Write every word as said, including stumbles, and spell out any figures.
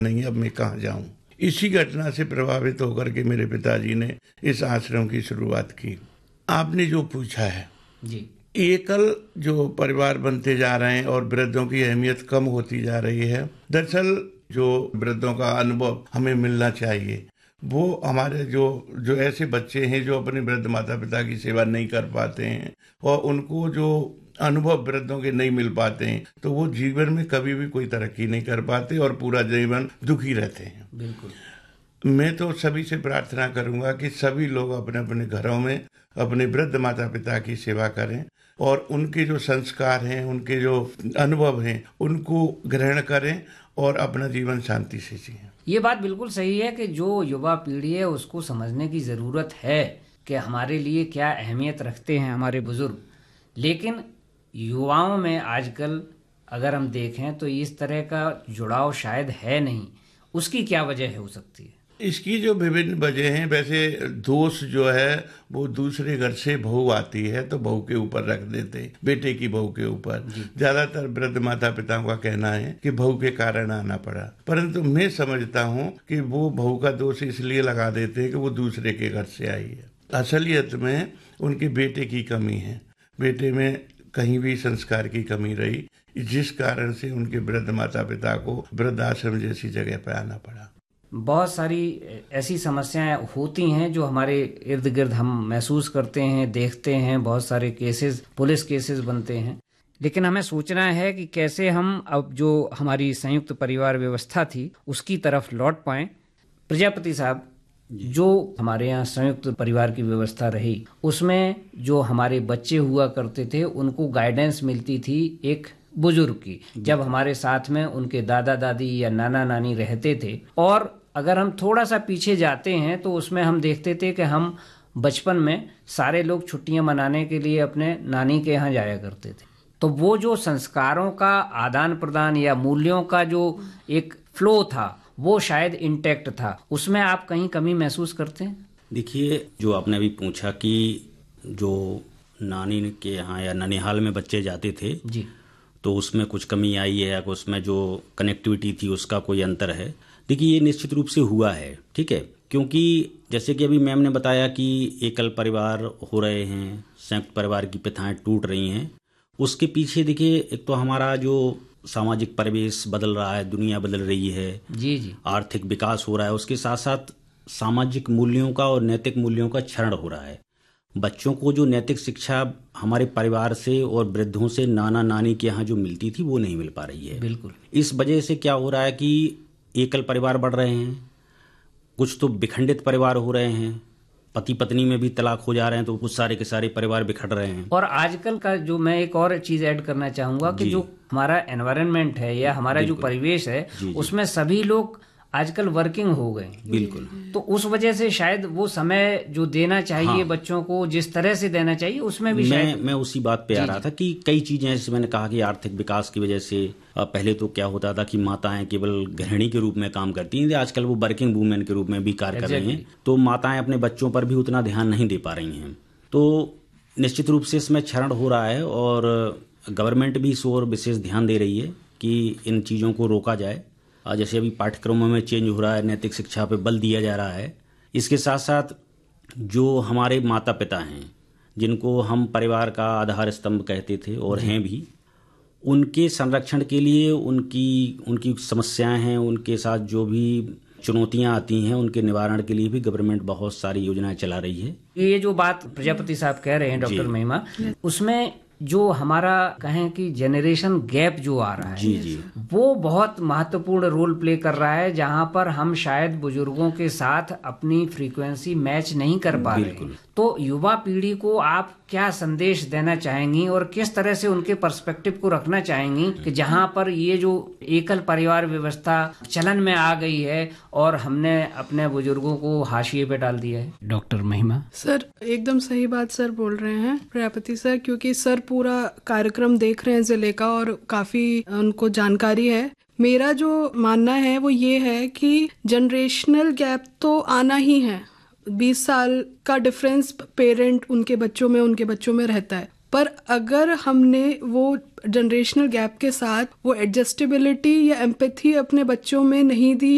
नहीं, अब मैं कहाँ जाऊं। इसी घटना से प्रभावित होकर के मेरे पिताजी ने इस आश्रम की शुरुआत की। आपने जो पूछा है जी, एकल जो परिवार बनते जा रहे हैं और वृद्धों की अहमियत कम होती जा रही है। दरअसल जो वृद्धों का अनुभव हमें मिलना चाहिए, वो हमारे जो जो ऐसे बच्चे हैं जो अपने वृद्ध माता पिता की सेवा नहीं कर पाते हैं और उनको जो अनुभव वृद्धों के नहीं मिल पाते हैं, तो वो जीवन में कभी भी कोई तरक्की नहीं कर पाते और पूरा जीवन दुखी रहते हैं। बिल्कुल। मैं तो सभी से प्रार्थना करूंगा कि सभी लोग अपने अपने घरों में अपने वृद्ध माता पिता की सेवा करें और उनके जो संस्कार हैं, उनके जो अनुभव हैं, उनको ग्रहण करें और अपना जीवन शांति से जिएं। ये बात बिल्कुल सही है कि जो युवा पीढ़ी है उसको समझने की ज़रूरत है कि हमारे लिए क्या अहमियत रखते हैं हमारे बुजुर्ग। लेकिन युवाओं में आजकल अगर हम देखें तो इस तरह का जुड़ाव शायद है नहीं। उसकी क्या वजह हो सकती है? इसकी जो विभिन्न वजह हैं, वैसे दोष जो है वो दूसरे घर से बहू आती है तो बहू के ऊपर रख देते हैं, बेटे की बहू के ऊपर। ज्यादातर वृद्ध माता पिताओं का कहना है कि बहू के कारण आना पड़ा, परंतु मैं समझता हूँ कि वो बहू का दोष इसलिए लगा देते हैं कि वो दूसरे के घर से आई है। असलियत में उनके बेटे की कमी है, बेटे में कहीं भी संस्कार की कमी रही, जिस कारण से उनके वृद्ध माता पिता को वृद्धाश्रम जैसी जगह पर आना पड़ा। बहुत सारी ऐसी समस्याएं होती हैं जो हमारे इर्द गिर्द हम महसूस करते हैं, देखते हैं। बहुत सारे केसेस, पुलिस केसेस बनते हैं। लेकिन हमें सोचना है कि कैसे हम अब जो हमारी संयुक्त परिवार व्यवस्था थी उसकी तरफ लौट पाएं। प्रजापति साहब, जो हमारे यहाँ संयुक्त परिवार की व्यवस्था रही उसमें जो हमारे बच्चे हुआ करते थे उनको गाइडेंस मिलती थी एक बुजुर्ग की, जब हमारे साथ में उनके दादा दादी या नाना नानी रहते थे। और अगर हम थोड़ा सा पीछे जाते हैं तो उसमें हम देखते थे कि हम बचपन में सारे लोग छुट्टियां मनाने के लिए अपने नानी के यहाँ जाया करते थे। तो वो जो संस्कारों का आदान प्रदान या मूल्यों का जो एक फ्लो था वो शायद इंटैक्ट था। उसमें आप कहीं कमी महसूस करते हैं? देखिए, जो आपने अभी पूछा कि जो नानी के यहाँ या ननिहाल में बच्चे जाते थे जी, तो उसमें कुछ कमी आई है या उसमें जो कनेक्टिविटी थी उसका कोई अंतर है। देखिए, ये निश्चित रूप से हुआ है, ठीक है, क्योंकि जैसे कि अभी मैम ने बताया कि एकल परिवार हो रहे हैं, संयुक्त परिवार की प्रथाएं टूट रही हैं। उसके पीछे देखिए, एक तो हमारा जो सामाजिक परिवेश बदल रहा है, दुनिया बदल रही है, जी जी, आर्थिक विकास हो रहा है, उसके साथ साथ सामाजिक मूल्यों का और नैतिक मूल्यों का क्षरण हो रहा है। बच्चों को जो नैतिक शिक्षा हमारे परिवार से और वृद्धों से, नाना नानी के यहाँ जो मिलती थी वो नहीं मिल पा रही है। बिल्कुल। इस वजह से क्या हो रहा है कि एकल परिवार बढ़ रहे हैं, कुछ तो विखंडित परिवार हो रहे हैं, पति पत्नी में भी तलाक हो जा रहे हैं, तो कुछ सारे के सारे परिवार बिखर रहे हैं। और आजकल का जो मैं एक और चीज ऐड करना चाहूंगा कि जो हमारा एनवायरनमेंट है या हमारा जो परिवेश है उसमें सभी लोग आजकल वर्किंग हो गए। बिल्कुल। तो उस वजह से शायद वो समय जो देना चाहिए, हाँ, बच्चों को जिस तरह से देना चाहिए उसमें भी मैं शायद मैं उसी बात पे आ रहा था कि कई चीजें, जैसे मैंने कहा कि आर्थिक विकास की वजह से पहले तो क्या होता था कि माताएं केवल गृहिणी के रूप में काम करती थी, आजकल वो वर्किंग वूमेन के रूप में भी कार्य कर रही हैं, तो माताएं अपने बच्चों पर भी उतना ध्यान नहीं दे पा रही हैं। तो निश्चित रूप से इसमें क्षरण हो रहा है और गवर्नमेंट भी इस ओर विशेष ध्यान दे रही है कि इन चीज़ों को रोका जाए। जैसे अभी पाठ्यक्रमों में चेंज हो रहा है, नैतिक शिक्षा पे बल दिया जा रहा है। इसके साथ साथ जो हमारे माता पिता हैं, जिनको हम परिवार का आधार स्तंभ कहते थे और हैं भी, उनके संरक्षण के लिए, उनकी उनकी समस्याएं हैं, उनके साथ जो भी चुनौतियां आती हैं उनके निवारण के लिए भी गवर्नमेंट बहुत सारी योजनाएं चला रही है। ये जो बात प्रजापति साहब कह रहे हैं डॉक्टर महिमा, उसमें जो हमारा कहें कि जेनरेशन गैप जो आ रहा है जी जी वो बहुत महत्वपूर्ण रोल प्ले कर रहा है, जहां पर हम शायद बुजुर्गों के साथ अपनी फ्रीक्वेंसी मैच नहीं कर पा रहे। तो युवा पीढ़ी को आप क्या संदेश देना चाहेंगी और किस तरह से उनके पर्सपेक्टिव को रखना चाहेंगी कि जहां पर ये जो एकल परिवार व्यवस्था चलन में आ गई है और हमने अपने बुजुर्गों को हाशिए पे डाल दिया है? डॉक्टर महिमा सर, एकदम सही बात सर बोल रहे हैं प्रजापति सर, क्योंकि सर पूरा कार्यक्रम देख रहे हैं जिले का और काफी उनको जानकारी है। मेरा जो मानना है वो ये है कि जनरेशनल गैप तो आना ही है। बीस साल का डिफरेंस पेरेंट उनके बच्चों में उनके बच्चों में रहता है, पर अगर हमने वो जनरेशनल गैप के साथ वो एडजस्टेबिलिटी या एम्पैथी अपने बच्चों में नहीं दी